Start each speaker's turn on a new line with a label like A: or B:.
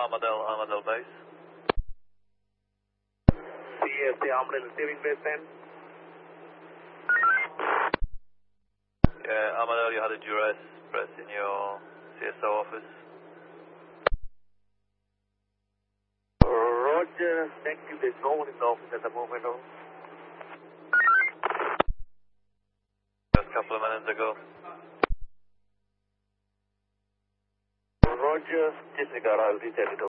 A: Armadale base.
B: CSA Armadale receiving base 10.
A: Yeah, Armadale, you had a duress press in your CSO office.
B: Roger, thank you. There's no one in the office at the moment.
A: Just a couple of minutes ago.
B: Roger, disregard, I'll reset it.